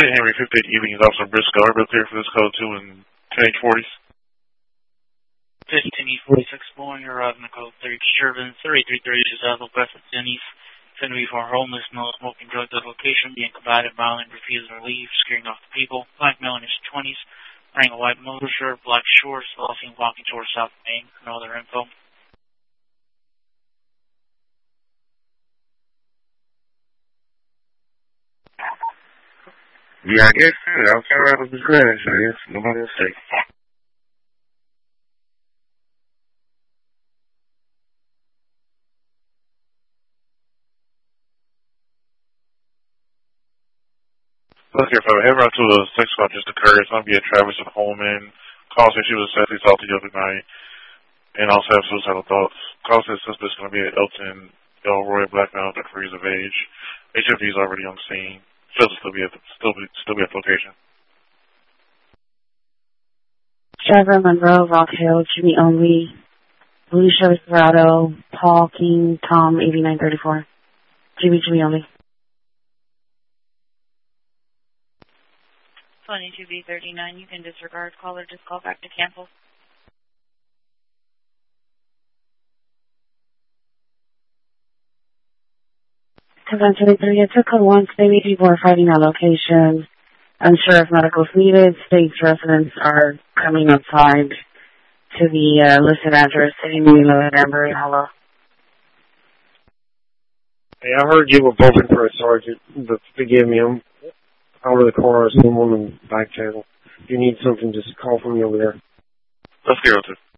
Henry 58 evening is Officer Briscoe. Are we clear for this code 2 and 1040s? 1546 exploring, you're arriving at code 3 disturbance, 3330 southwest of Denny's. Going to be for homeless, no smoking drugs at location, being combated, violent, refusing to leave, scaring off the people. Black male in his 20s, wearing a white motor shirt, black shorts, all seen walking towards South Main. No other info. Yeah, I guess so. Outside out of the grass, I guess. Nobody else say. Look here, fellas. Head out to a sex squad just occurred. It's going to be a Travis and Holman. Call says she was sexually assaulted the other night and also have suicidal thoughts. Call says suspect's going to be at Elton Elroy, black male, 30 years of age. HFD is already on scene. She'll still be at the location. Trevor Monroe, Rock Hill, Jimmy Only, Lucia Serrato, Paul King, Tom 8934. Jimmy Only. 22B39, you can disregard call or just call back to cancel. I took code 1. Many people are fighting on location. Unsure if medical is needed. State's residents are coming outside to the listed address, City Manila at Amber. Hello. Hey, I heard you were voting for a sergeant, but forgive me, I'm out of the car. I'm on the back channel. If you need something, just call for me over there. Let's go to